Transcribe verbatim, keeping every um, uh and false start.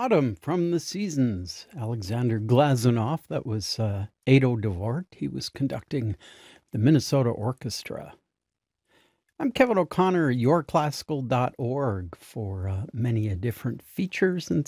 Autumn from the Seasons, Alexander Glazunov. That was uh, Ado Dewart. He was conducting the Minnesota Orchestra. I'm Kevin O'Connor, your classical dot org, for uh, many a different features and